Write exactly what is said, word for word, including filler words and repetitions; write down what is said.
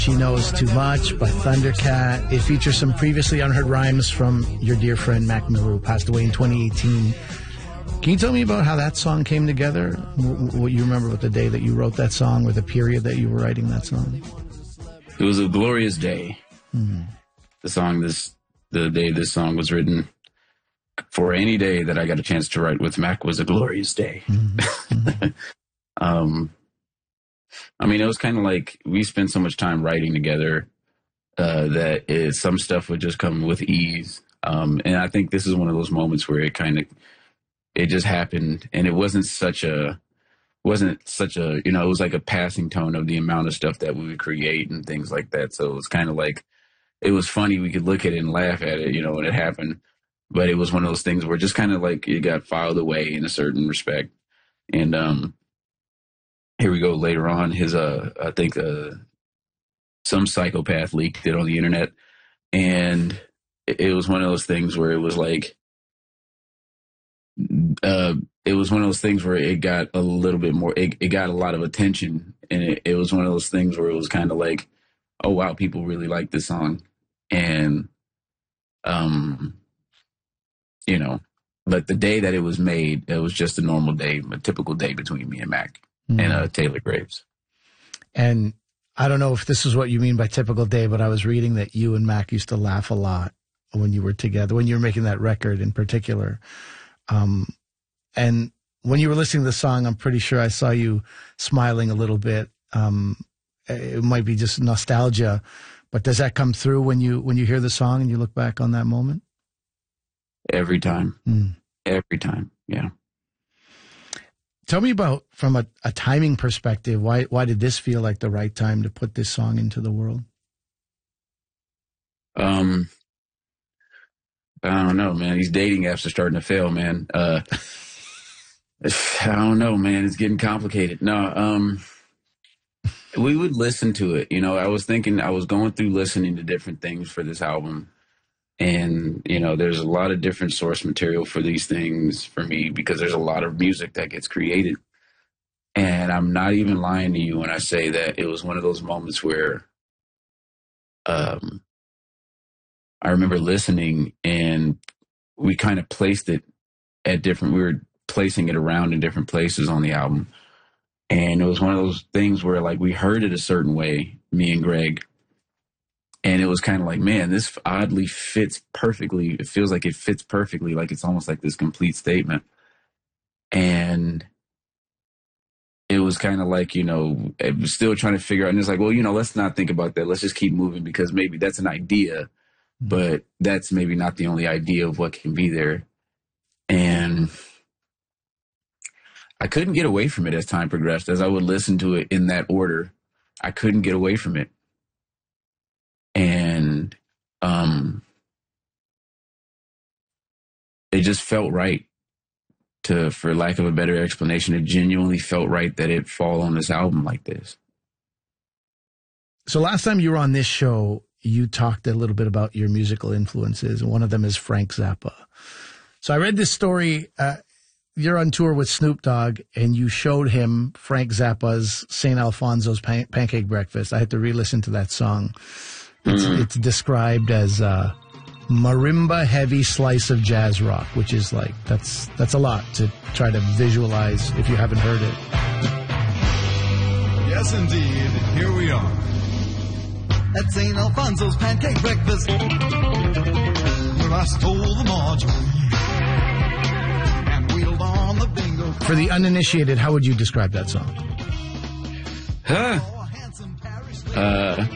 She Knows Too Much by Thundercat. It features some previously unheard rhymes from your dear friend Mac Miller, who passed away in twenty eighteen. Can you tell me about how that song came together? What you remember about the day that you wrote that song or the period that you were writing that song? It was a glorious day. Mm-hmm. The song, this, the day this song was written, for any day that I got a chance to write with Mac was a glorious day. Mm-hmm. um, I mean, it was kind of like we spent so much time writing together uh, that it, some stuff would just come with ease. Um, and I think this is one of those moments where it kind of, it just happened, and it wasn't such a, wasn't such a, you know, it was like a passing tone of the amount of stuff that we would create and things like that. So it was kind of like, it was funny. We could look at it and laugh at it, you know, when it happened. But it was one of those things where just kind of like it got filed away in a certain respect. And um, here we go later on. His, uh, I think uh, some psychopath leaked it on the internet. And it, it was one of those things where it was like, Uh, it was one of those things where it got a little bit more, it, it got a lot of attention. And it, it was one of those things where it was kind of like, oh, wow, people really like this song. And, um, you know, but the day that it was made, it was just a normal day, a typical day between me and Mac mm-hmm. and uh, Taylor Graves. And I don't know if this is what you mean by typical day, but I was reading that you and Mac used to laugh a lot when you were together, when you were making that record in particular. Um, and when you were listening to the song, I'm pretty sure I saw you smiling a little bit. Um, it might be just nostalgia, but does that come through when you, when you hear the song and you look back on that moment? Every time, mm. every time. Yeah. Tell me about, from a, a timing perspective, why, why did this feel like the right time to put this song into the world? Um, I don't know, man. These dating apps are starting to fail, man. Uh, I don't know, man. It's getting complicated. No, um, we would listen to it. You know, I was thinking, I was going through listening to different things for this album. And, you know, there's a lot of different source material for these things for me because there's a lot of music that gets created. And I'm not even lying to you when I say that it was one of those moments where, um, I remember listening and we kind of placed it at different, we were placing it around in different places on the album. And it was one of those things where like we heard it a certain way, me and Greg. And it was kind of like, man, this oddly fits perfectly. It feels like it fits perfectly. Like it's almost like this complete statement. And it was kind of like, you know, I was still trying to figure out. And it's like, well, you know, let's not think about that. Let's just keep moving because maybe that's an idea. But that's maybe not the only idea of what can be there. And I couldn't get away from it as time progressed. As I would listen to it in that order, I couldn't get away from it. And um, it just felt right to, for lack of a better explanation, it genuinely felt right that it fall on this album like this. So last time you were on this show, you talked a little bit about your musical influences, and one of them is Frank Zappa. So I read this story. Uh, you're on tour with Snoop Dogg, and you showed him Frank Zappa's Saint Alfonso's Pan- Pancake Breakfast. I had to re-listen to that song. It's, mm. it's described as a marimba-heavy slice of jazz rock, which is like, that's that's a lot to try to visualize if you haven't heard it. Yes, indeed. Here we are. At Saint Alfonso's Pancake Breakfast, where I stole the margarine and wheeled on the bingo. For the uninitiated, how would you describe that song? Huh? Uh...